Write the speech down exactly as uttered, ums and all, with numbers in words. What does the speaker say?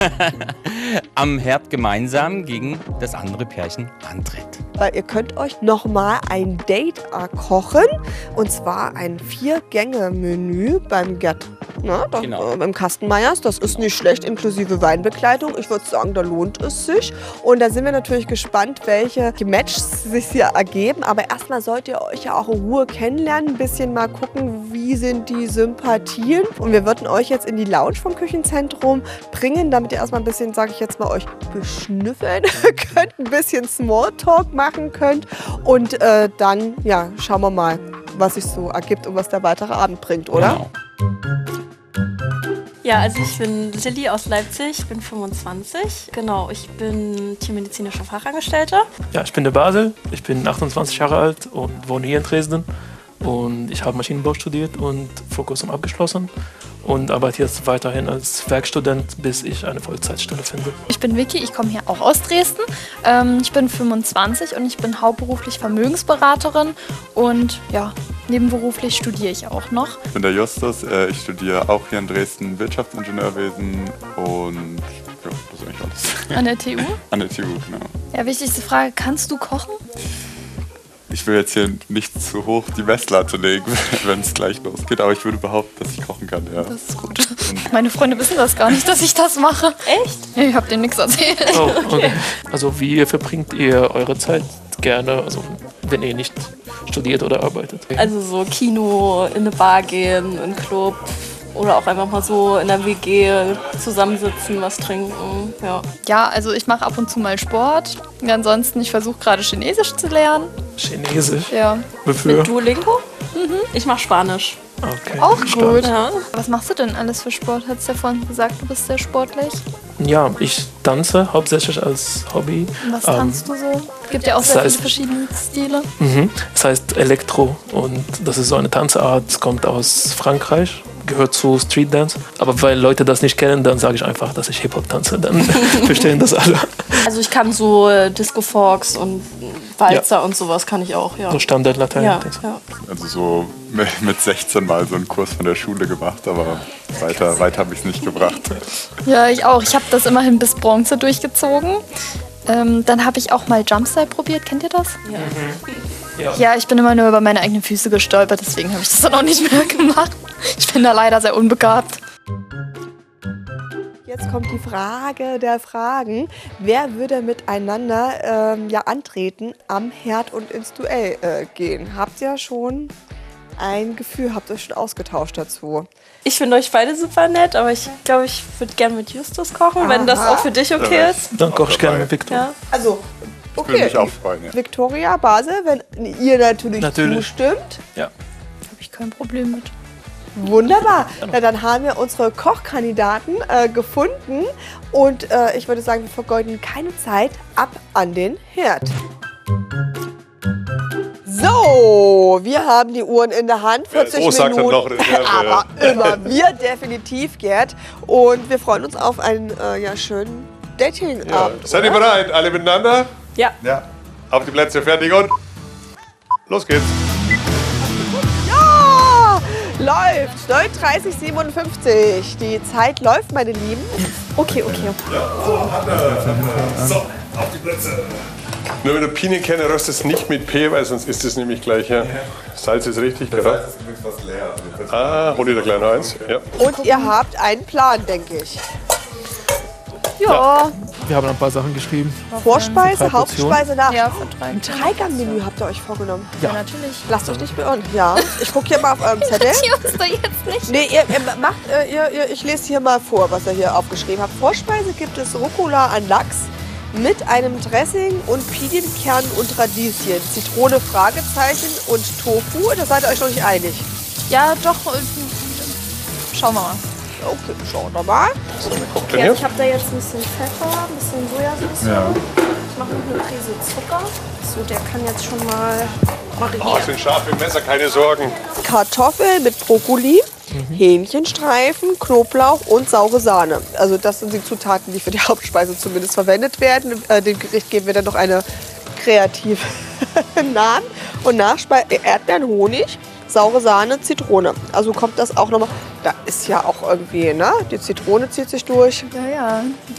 am Herd gemeinsam gegen das andere Pärchen antritt. Weil ihr könnt euch nochmal ein Date kochen. Und zwar ein Vier-Gänge-Menü beim Gerd. Na, da, Genau. äh, beim Kastenmeyers. Das ist nicht schlecht, inklusive Weinbegleitung. Ich würde sagen, da lohnt es sich. Und da sind wir natürlich gespannt, welche Matches sich hier ergeben. Aber erstmal sollt ihr euch ja auch in Ruhe kennenlernen. Ein bisschen mal gucken, wie sind die Sympathien. Und wir würden euch jetzt in die Lounge vom Küchenzentrum bringen, damit ihr erstmal ein bisschen, sage ich jetzt mal, euch beschnüffeln könnt, ein bisschen Smalltalk machen könnt. Und äh, dann, ja, schauen wir mal, was sich so ergibt und was der weitere Abend bringt, oder? Genau. Ja, also ich bin Lilly aus Leipzig, ich bin fünfundzwanzig. Genau, ich bin tiermedizinische Fachangestellte. Ja, ich bin der Basel, ich bin achtundzwanzig Jahre alt und wohne hier in Dresden. Und ich habe Maschinenbau studiert und vor kurzem abgeschlossen und arbeite jetzt weiterhin als Werkstudent, bis ich eine Vollzeitstelle finde. Ich bin Vicky, ich komme hier auch aus Dresden. Ähm, ich bin fünfundzwanzig und ich bin hauptberuflich Vermögensberaterin und ja, nebenberuflich studiere ich auch noch. Ich bin der Justus, äh, ich studiere auch hier in Dresden Wirtschaftsingenieurwesen und ja, das ist eigentlich alles. An der T U? An der T U, genau. Ja, wichtigste Frage, kannst du kochen? Ich will jetzt hier nicht zu hoch die Messlatte legen, wenn es gleich losgeht, aber ich würde behaupten, dass ich kochen kann, ja. Das ist gut. Meine Freunde wissen das gar nicht, dass ich das mache. Echt? Ja, ich habe denen nichts erzählt. Oh, okay. Also wie verbringt ihr eure Zeit gerne, also wenn ihr nicht studiert oder arbeitet? Also so Kino, in eine Bar gehen, in einen Club oder auch einfach mal so in der W G zusammensitzen, was trinken. Ja, Ja, also ich mache ab und zu mal Sport. Und ansonsten, ich versuche gerade Chinesisch zu lernen. Chinesisch? Ja. Wofür? Mit Duolingo? Mhm. Ich mache Spanisch. Okay. Auch gut. Ja. Was machst du denn alles für Sport? Hast du ja vorhin gesagt, du bist sehr sportlich. Ja, ich tanze hauptsächlich als Hobby. Und was Ähm, tanzt du so? Gibt ja auch das sehr viele heißt- verschiedene Stile. Mhm. Das heißt Elektro und das ist so eine Tanzart, kommt aus Frankreich, gehört zu Street Dance. Aber weil Leute das nicht kennen, dann sage ich einfach, dass ich Hip-Hop tanze, dann verstehen das alle. Also ich kann so äh, Disco Fox und Walzer und sowas kann ich auch, ja. So Standard Latein. Ja, ja. Also so mit mit sechzehn mal so einen Kurs von der Schule gemacht, aber weiter, weiter habe ich es nicht gebracht. Ja, ich auch. Ich habe das immerhin bis Bronze durchgezogen. Ähm, dann habe ich auch mal Jumpstyle probiert. Kennt ihr das? Ja. Ja, ich bin immer nur über meine eigenen Füße gestolpert, deswegen habe ich das dann auch nicht mehr gemacht. Ich bin da leider sehr unbegabt. Jetzt kommt die Frage der Fragen. Wer würde miteinander ähm, ja, antreten am Herd und ins Duell äh, gehen? Habt ihr schon ein Gefühl, habt ihr euch schon ausgetauscht dazu? Ich finde euch beide super nett, aber ich glaube, ich würde gerne mit Justus kochen, wenn das Aha. auch für dich okay ist. Dann koche ich gerne mit Victor. Ja. Also, Würde okay. mich auch freuen, ja. Victoria, Basel, wenn ihr natürlich, Natürlich. zustimmt. Ja. Habe ich kein Problem mit. Wunderbar. Na, dann haben wir unsere Kochkandidaten äh, gefunden. Und äh, ich würde sagen, wir vergeuden keine Zeit. Ab an den Herd. So, wir haben die Uhren in der Hand. vierzig so sagt, hat Minuten. noch Reserve. Aber immer wir definitiv, Gerd. Und wir freuen uns auf einen äh, ja, schönen Datingabend. Seid ihr bereit? Alle miteinander? Ja. Ja. Auf die Plätze, fertig und los geht's. Ja, läuft. neununddreißig siebenundfünfzig. Die Zeit läuft, meine Lieben. Okay, okay. So, auf die Plätze. Nur wenn du Pine kenne, röstest es nicht mit P, weil sonst ist es nämlich gleich, ja. Salz ist richtig, genau. Das ist übrigens fast leer. Ah, hol dir der kleine Heinz. Ja. Und ihr habt einen Plan, denke ich. Ja, Wir haben ein paar Sachen geschrieben. Vorspeise, Drei Portionen. Hauptspeise, nach. ja, für drei. Ein Dreigang-Menü habt ihr euch vorgenommen. Ja, natürlich. Lasst euch nicht beirren. Ja, ich gucke hier mal auf eurem Zettel. Die uns da jetzt nicht. Nee, ihr, ihr macht, äh, ihr, ihr, ich lese hier mal vor, was ihr hier aufgeschrieben habt. Vorspeise gibt es Rucola an Lachs mit einem Dressing und Pinienkernen und Radieschen. Zitrone, Fragezeichen und Tofu. Da seid ihr euch noch nicht einig. Ja, doch. äh, Schauen wir mal. Okay, schauen wir mal. Ja, ich habe da jetzt ein bisschen Pfeffer, ein bisschen Sojasauce. Ja. Ich mache noch eine Prise Zucker. So, der kann jetzt schon mal Oh, marinieren. es sind scharf im Messer, keine Sorgen. Kartoffeln mit Brokkoli, Hähnchenstreifen, Knoblauch und saure Sahne. Also das sind die Zutaten, die für die Hauptspeise zumindest verwendet werden. Äh, dem Gericht geben wir dann noch eine kreative Namen. Und Nachspeise Erdbeeren, Honig, saure Sahne, Zitrone. Also kommt das auch nochmal. Da ist ja auch irgendwie, ne? Die Zitrone zieht sich durch. Ja, ja.